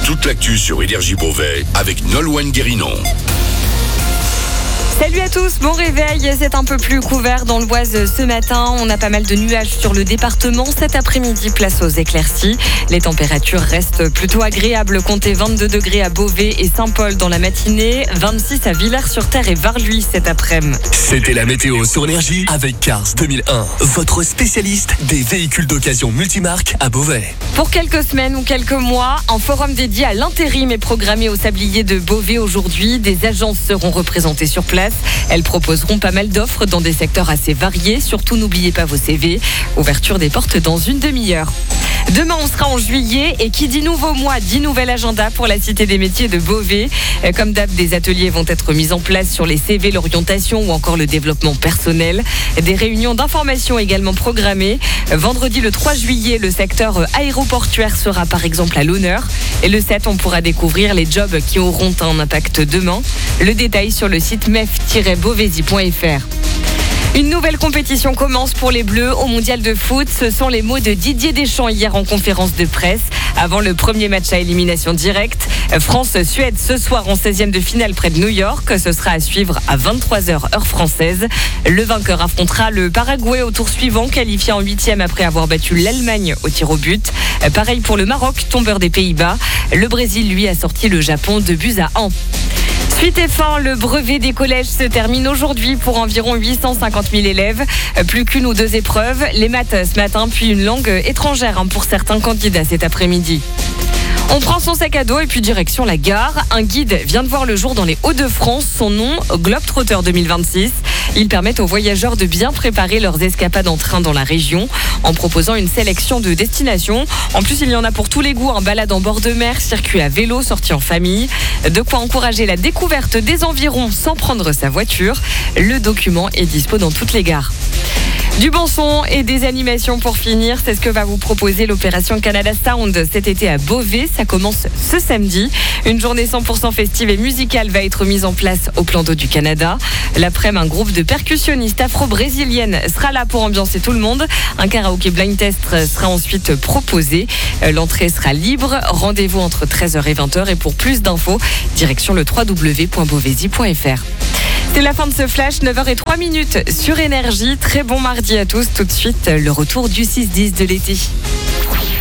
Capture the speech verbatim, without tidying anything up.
toute l'actu sur Énergie Beauvais avec Nolwenn Guérinon. Salut à tous, bon réveil, c'est un peu plus couvert dans l'Oise ce matin. On a pas mal de nuages sur le département. Cet après-midi, place aux éclaircies. Les températures restent plutôt agréables. Comptez vingt-deux degrés à Beauvais et Saint-Paul dans la matinée, vingt-six à Villers-sur-Terre et Varluis cet après-midi. C'était la météo sur Énergie avec Cars deux mille un, votre spécialiste des véhicules d'occasion multimarques à Beauvais. Pour quelques semaines ou quelques mois, un forum dédié à l'intérim est programmé au Sablier de Beauvais aujourd'hui. Des agences seront représentées sur place. Elles proposeront pas mal d'offres dans des secteurs assez variés. Surtout, n'oubliez pas vos C V. Ouverture des portes dans une demi-heure. Demain, on sera en juillet et qui dit nouveau mois, dit nouvel agenda pour la Cité des métiers de Beauvais. Comme d'hab, des ateliers vont être mis en place sur les C V, l'orientation ou encore le développement personnel. Des réunions d'information également programmées. Vendredi, le trois juillet, le secteur aéroportuaire sera par exemple à l'honneur. Et le sept, on pourra découvrir les jobs qui auront un impact demain. Le détail sur le site mef tiret beauvaisis point f r. Une nouvelle compétition commence pour les Bleus au Mondial de foot. Ce sont les mots de Didier Deschamps hier en conférence de presse avant le premier match à élimination directe. France-Suède ce soir en seizième de finale près de New York. Ce sera à suivre à vingt-trois heures heure française. Le vainqueur affrontera le Paraguay au tour suivant, qualifié en huitième après avoir battu l'Allemagne au tir au but. Pareil pour le Maroc, tombeur des Pays-Bas. Le Brésil, lui, a sorti le Japon de buts à un. Suite et fin, le brevet des collèges se termine aujourd'hui pour environ huit cent cinquante mille élèves. Plus qu'une ou deux épreuves, les maths ce matin, puis une langue étrangère pour certains candidats cet après-midi. On prend son sac à dos et puis direction la gare. Un guide vient de voir le jour dans les Hauts-de-France. Son nom, Globetrotter deux mille vingt-six. Il permet aux voyageurs de bien préparer leurs escapades en train dans la région en proposant une sélection de destinations. En plus, il y en a pour tous les goûts. Un balade en bord de mer, circuit à vélo, sortie en famille. De quoi encourager la découverte des environs sans prendre sa voiture. Le document est dispo dans toutes les gares. Du bon son et des animations pour finir, c'est ce que va vous proposer l'opération Canada Sound cet été à Beauvais. Ça commence ce samedi. Une journée cent pour cent festive et musicale va être mise en place au plan d'eau du Canada. L'après-midi, un groupe de percussionnistes afro-brésiliennes sera là pour ambiancer tout le monde. Un karaoké blind test sera ensuite proposé. L'entrée sera libre. Rendez-vous entre treize heures et vingt heures. Et pour plus d'infos, direction le w w w point beauvaisis point f r. C'est la fin de ce flash, neuf heures zéro trois sur Énergie. Très bon mardi à tous. Tout de suite, le retour du six dix de l'été.